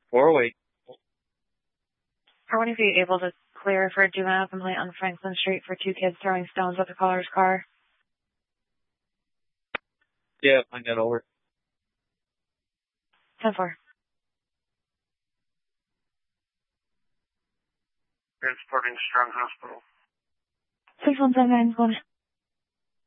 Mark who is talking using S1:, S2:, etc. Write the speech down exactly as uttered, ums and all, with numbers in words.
S1: Four away.
S2: Are one of you able to clear for a juvenile complaint on Franklin Street for two kids throwing stones at the caller's car?
S1: Yeah, find that over.
S2: ten four.
S3: Transporting to Strong Hospital.
S2: six one seven nine is going